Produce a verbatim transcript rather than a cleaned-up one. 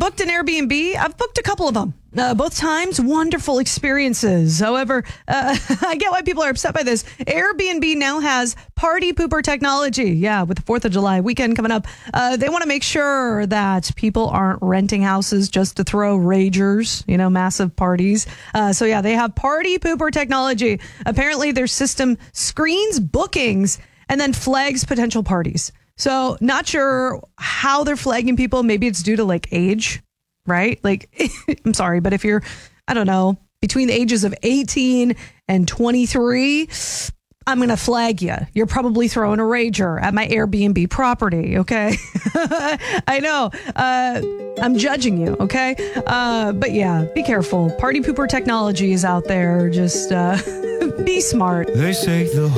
booked an Airbnb? I've booked a couple of them. Uh, both times, wonderful experiences. However, uh, I get why people are upset by this. Airbnb now has party pooper technology. Yeah, with the fourth of July weekend coming up, uh, they want to make sure that people aren't renting houses just to throw ragers, you know, massive parties. Uh, so yeah, they have party pooper technology. Apparently, their system screens bookings and then flags potential parties. So not sure how they're flagging people. Maybe it's due to like age. Right? Like, I'm sorry, but if you're, I don't know, between the ages of eighteen and twenty-three, I'm going to flag you. You're probably throwing a rager at my Airbnb property. Okay. I know. Uh, I'm judging you. Okay. Uh, but yeah, be careful. Party pooper technology is out there. Just uh, be smart. They say the